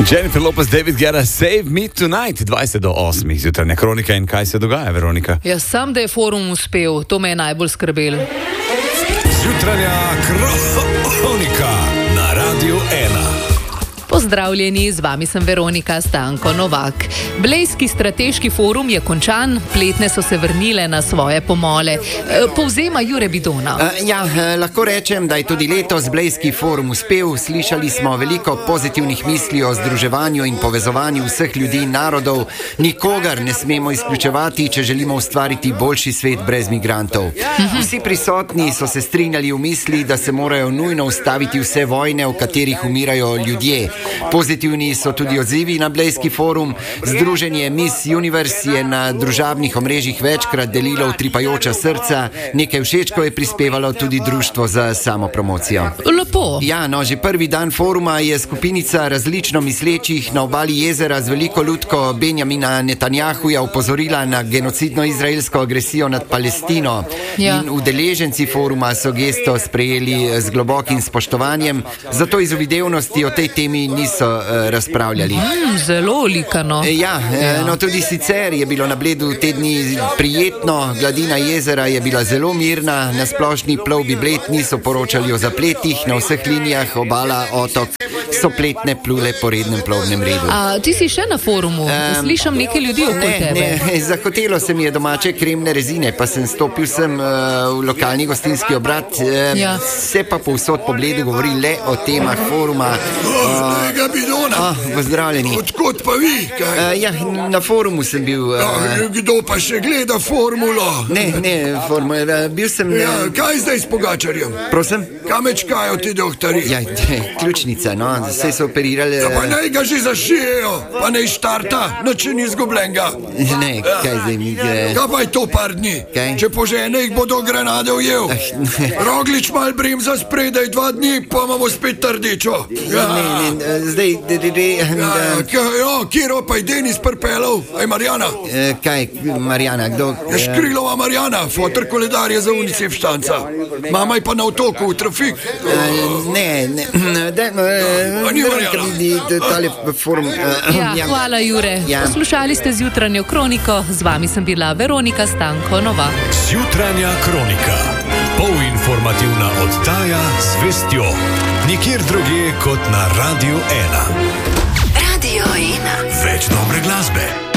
Jennifer Lopez, David Guetta, Save Me Tonight, 20:08, zjutrajna kronika. In kaj se dogaja, Veronika? Ja, sam, da je forum uspel, to me je najbolj skrbelo. Zjutrajna kronika na Radiu 1. Pozdravljeni, z vami sem Veronika Stanko Novak. Blejski strateški forum je končan, pletne so se vrnile na svoje pomole. Povzema Jure Bidona. Lahko rečem, da je tudi letos Blejski forum uspel. Slišali smo veliko pozitivnih misli o združevanju in povezovanju vseh ljudi in narodov. Nikogar ne smemo izključevati, če želimo ustvariti boljši svet brez migrantov. Vsi prisotni so se strinjali v misli, da se morajo nujno ustaviti vse vojne, v katerih umirajo ljudje. Pozitivni so tudi odzivi na Blejski forum. Združenje Miss Universe je na družabnih omrežjih večkrat delilo utripajoča srca. Nekaj všečkov je prispevalo tudi društvo za samopromocijo. Lepo. Že prvi dan foruma je skupinica različno mislečih na obali jezera z veliko lutko Benjamina Netanjahuja opozorila na genocidno izraelsko agresijo nad Palestino. In udeleženci foruma so gesto sprejeli z globokim spoštovanjem, zato iz uvidevnosti o tej temi niso razpravljali. Zelo likano. Tudi sicer je bilo na Bledu te dni prijetno, gladina jezera je bila zelo mirna, na splošni plovbi Bled niso poročali o zapletih, na vseh linijah obala, otok so pletne plule po rednem plovnem redu. Ti si še na forumu? Slišam nekaj ljudi okoli tebe. Zahotelo se mi je domače kremne rezine, pa sem stopil sem v lokalni gostinski obrat, se pa povsod po Bledu govori le o temah foruma. Bidona. Pozdravljeni. Odkot pa vi? Na forumu sem bil. Kdo pa še gleda formulo? Ne, formula. Bil sem. Kaj zdaj s Pogačarjem? Prosim? Kam čakajo ti doktori? Ključnica, vse so operirali. Pa naj ga že zašijejo, pa naj štarta, način izgubljenega. Ne, kaj zdaj mi gre? Kaj pa je to par dni? Kaj? Če požene jih bodo granade ujel. Roglič mal bremza spredaj 2 dni, pa imamo spet trdečo. Zdaj, kjero pa je Denis prpelov? Aj Marjana? Kaj, Marjana, kdo? Škrilova Marjana, fotor koledarja za UNICEF štanca. Mama je pa na otoku v trafik. Hvala, Jure. Poslušali ste zjutranjo kroniko, z vami sem bila Veronika Stanko Novak. Zjutranja kronika, polinformativna oddaja z vestjo. Nikjer drugje kot na Radiu 1. Radio 1. Več dobre glasbe.